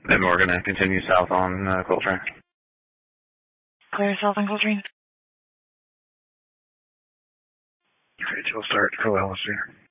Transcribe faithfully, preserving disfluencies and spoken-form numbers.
Then we're going to continue south on uh, Coltrane. Clear south on Coltrane. Okay, chill start. Go Alice here.